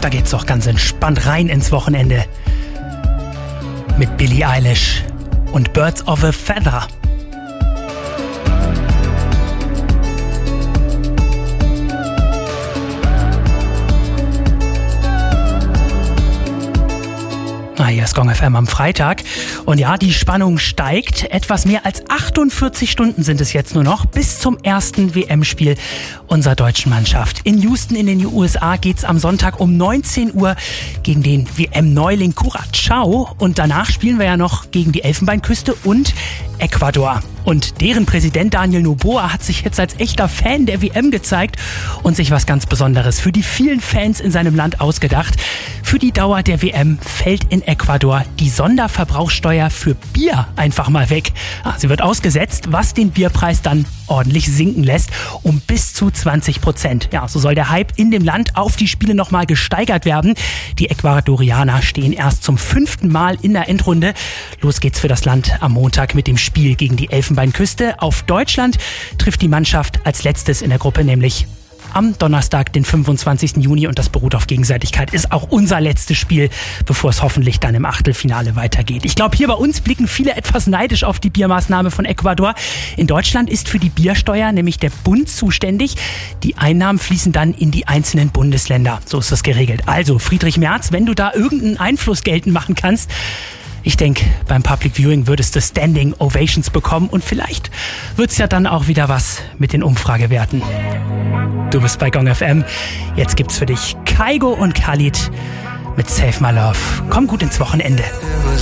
Da geht's doch ganz entspannt rein ins Wochenende. Mit Billie Eilish und Birds of a Feather. Hier ist Gong FM am Freitag. Und ja, die Spannung steigt. Etwas mehr als 48 Stunden sind es jetzt nur noch bis zum ersten WM-Spiel unserer deutschen Mannschaft. In Houston in den USA geht's am Sonntag um 19 Uhr gegen den WM-Neuling Curaçao. Und danach spielen wir ja noch gegen die Elfenbeinküste und Ecuador. Und deren Präsident Daniel Noboa hat sich jetzt als echter Fan der WM gezeigt und sich was ganz Besonderes für die vielen Fans in seinem Land ausgedacht. Für die Dauer der WM fällt in Ecuador die Sonderverbrauchssteuer für Bier einfach mal weg. Sie wird ausgesetzt, was den Bierpreis dann ordentlich sinken lässt, um bis zu 20%. Ja, so soll der Hype in dem Land auf die Spiele nochmal gesteigert werden. Die Ecuadorianer stehen erst zum 5. Mal in der Endrunde. Los geht's für das Land am Montag mit dem Spiel gegen die Elfenbeinküste. Auf Deutschland trifft die Mannschaft als letztes in der Gruppe, nämlich am Donnerstag, den 25. Juni. Und das beruht auf Gegenseitigkeit, ist auch unser letztes Spiel, bevor es hoffentlich dann im Achtelfinale weitergeht. Ich glaube, hier bei uns blicken viele etwas neidisch auf die Biermaßnahme von Ecuador. In Deutschland ist für die Biersteuer nämlich der Bund zuständig. Die Einnahmen fließen dann in die einzelnen Bundesländer. So ist das geregelt. Also, Friedrich Merz, wenn du da irgendeinen Einfluss geltend machen kannst, ich denke, beim Public Viewing würdest du Standing Ovations bekommen und vielleicht wird's ja dann auch wieder was mit den Umfragewerten. Du bist bei Gong FM. Jetzt gibt's für dich Kygo und Khalid mit Save My Love. Komm gut ins Wochenende.